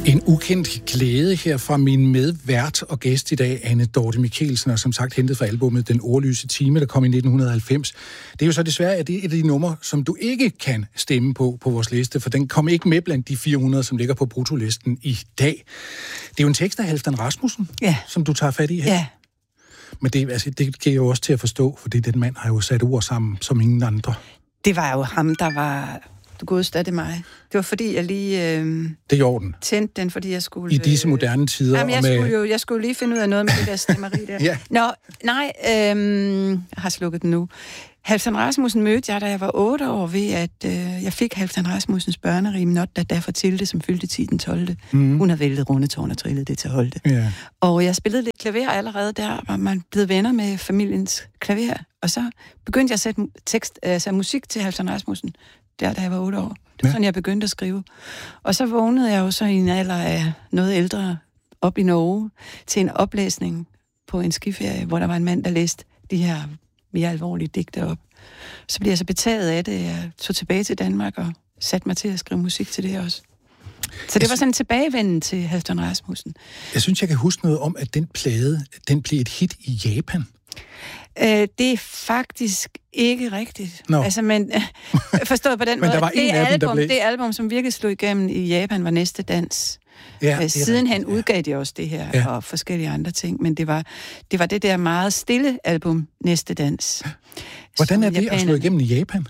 En ukendt glæde her fra min medvært og gæst i dag, Anne Dorthe Michelsen, og som sagt hentet fra albumet Den Ordløse Time, der kom i 1990. Det er jo så desværre, at det er et af de numre, som du ikke kan stemme på vores liste, for den kom ikke med blandt de 400, som ligger på bruttolisten i dag. Det er jo en tekst af Halfdan Rasmussen, som du tager fat i her. Ja. Men det giver jo også til at forstå, fordi den mand har jo sat ord sammen som ingen andre. Det var jo ham, der var... Du godeste, det mig. Det var fordi, jeg lige det er i orden. Tændte den, fordi jeg skulle... I disse moderne tider. Jamen, jeg skulle lige finde ud af noget med det der stemmeri der. Ja. Nå, nej, jeg har slukket den nu. Halfdan Rasmussen mødte jeg, da jeg var 8 år, ved at jeg fik Halfdan Rasmussens børnerim, Not da for Tilde, som fyldte 10 den 12. Hun har væltet Rundetårn og trillet det til Holte. Ja. Og jeg spillede lidt klaver allerede der, og man blev venner med familiens klaver. Og så begyndte jeg at sætte musik til Halfdan Rasmussen, da jeg var 8 år. Det var sådan, jeg begyndte at skrive. Og så vågnede jeg jo så i en alder af noget ældre op i Norge til en oplæsning på en skiferie, hvor der var en mand, der læste de her mere alvorlige digte op. Så blev jeg så betaget af det. Jeg tog tilbage til Danmark og satte mig til at skrive musik til det også. Så det var sådan en tilbagevenden til Halfdan Rasmussen. Jeg synes, jeg kan huske noget om, at den plade, den blev et hit i Japan. Det er faktisk ikke rigtigt. No. Altså, men forstået på den måde, det album, som virkelig slog igennem i Japan, var Næste Dans. Ja, sidenhen udgav de også det her, og forskellige andre ting, men det var det der meget stille album, Næste Dans. Hvordan er det at slå igennem i Japan?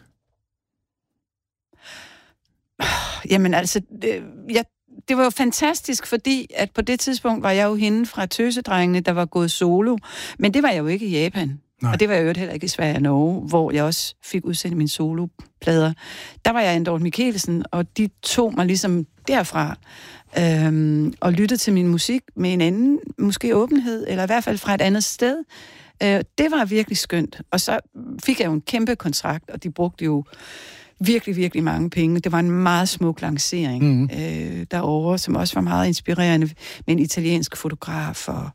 Jamen altså, det var jo fantastisk, fordi at på det tidspunkt var jeg jo hende fra Tøsedrengene, der var gået solo, men det var jeg jo ikke i Japan. Nej. Og det var jeg jo heller ikke i Sverige og Norge, hvor jeg også fik udsendt mine soloplader. Der var jeg Anne Dorthe Michelsen, og de tog mig ligesom derfra og lyttede til min musik med en anden, måske åbenhed, eller i hvert fald fra et andet sted. Det var virkelig skønt. Og så fik jeg jo en kæmpe kontrakt, og de brugte jo virkelig, virkelig mange penge. Det var en meget smuk lancering derovre, som også var meget inspirerende med en italiensk fotograf. Og,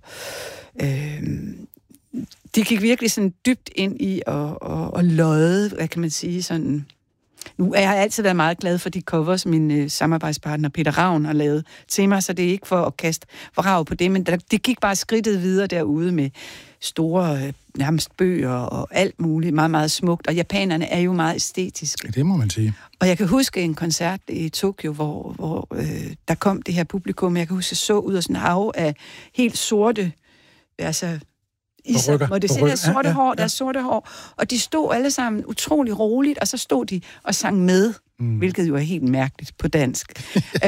de gik virkelig sådan dybt ind i og løjede, hvad kan man sige, sådan... Nu har jeg altid været meget glad for de covers, min samarbejdspartner Peter Ravn har lavet til mig, så det er ikke for at kaste vrag på det, men det gik bare skridtet videre derude med store nærmest bøger og alt muligt, meget, meget smukt. Og japanerne er jo meget æstetiske. Det må man sige. Og jeg kan huske en koncert i Tokyo, hvor der kom det her publikum. Jeg kan huske, jeg så ud af sådan en hav af helt sorte, altså... hvor det ser sorte hår, der er sorte hår, og de stod alle sammen utrolig roligt, og så stod de og sang med, hvilket jo er helt mærkeligt på dansk.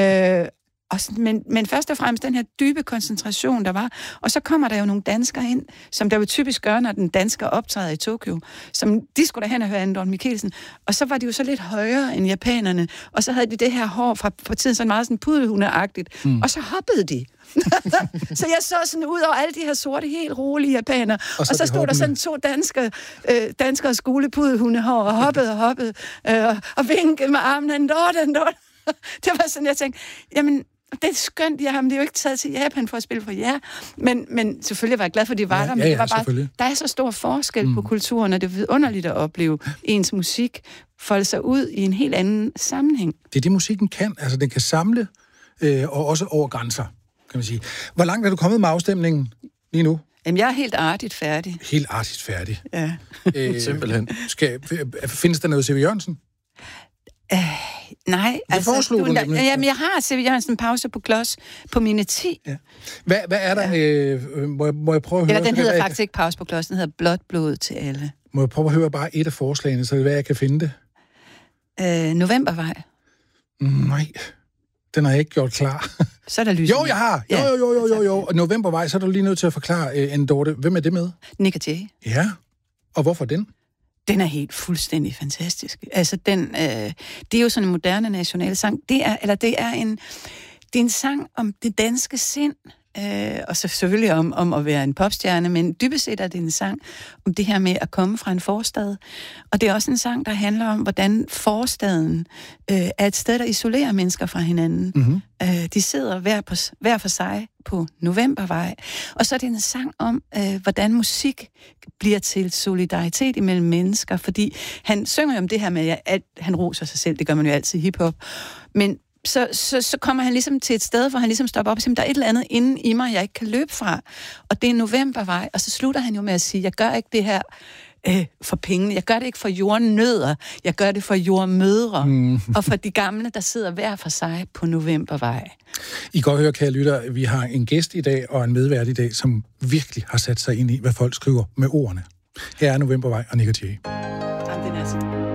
Men først og fremmest den her dybe koncentration, der var, og så kommer der jo nogle danskere ind, som der jo typisk gør, når den dansker optræder i Tokyo, som de skulle da hen og høre Anne Dorthe Michelsen, og så var de jo så lidt højere end japanerne, og så havde de det her hår fra tiden sådan meget sådan pudelhundeagtigt, og så hoppede de. Så jeg så sådan ud over alle de her sorte, helt rolige japanere, og så stod der sådan 2 danskere skulepudelhundehår, og hoppede og vinkede med armen, Anne Dorthe. Det var sådan, jeg tænkte, jamen, det er skønt, det er jo ikke taget til Japan for at spille for jer, men selvfølgelig var jeg glad for, at de var der, men det var bare, der er så stor forskel på kulturen, og det er vidunderligt at opleve ens musik folde sig ud i en helt anden sammenhæng. Det er det, musikken kan, altså den kan samle, og også over grænser, kan man sige. Hvor langt er du kommet med afstemningen lige nu? Jamen, jeg er helt artigt færdig. Helt artigt færdig? Ja. Simpelthen. Findes der noget C.V. Jørgensen? Nej, altså... Jamen, jeg har C.V. Jørgensen pause på klods på mine 10. Ja. Hvad er der... Må jeg prøve at høre... Eller den hedder faktisk ikke pause på klods, den hedder Blåt blod til alle. Må jeg prøve at høre bare et af forslagene, så det er, hvad jeg kan finde det? Novembervej. Nej, den har jeg ikke gjort klar. Så er der lys. Jo, jeg har. Jo. Og Novembervej, så er du lige nødt til at forklare, Anne Dorthe. Hvem er det med? Nick og Jay. Ja, og hvorfor den? Den er helt fuldstændig fantastisk. Altså, det er jo sådan en moderne nationale sang. Det er en sang om det danske sind, og så selvfølgelig om at være en popstjerne, men dybest set er det en sang om det her med at komme fra en forstad. Og det er også en sang, der handler om, hvordan forstaden er et sted, der isolerer mennesker fra hinanden. Mm-hmm. De sidder hver for sig på Novembervej. Og så er det en sang om, hvordan musik bliver til solidaritet imellem mennesker, fordi han synger jo om det her med, at han roser sig selv, det gør man jo altid i hiphop, men så kommer han ligesom til et sted, hvor han ligesom stopper op og siger, der er et eller andet inde i mig, jeg ikke kan løbe fra. Og det er Novembervej. Og så slutter han jo med at sige, jeg gør ikke det her for penge. Jeg gør det ikke for jordnødder. Jeg gør det for jordmødre. Og for de gamle, der sidder hver for sig på Novembervej. I kan godt høre, kære lytter, vi har en gæst i dag og en medvært i dag, som virkelig har sat sig ind i, hvad folk skriver med ordene. Her er Novembervej og Nik & Jay. Jamen, det er altså...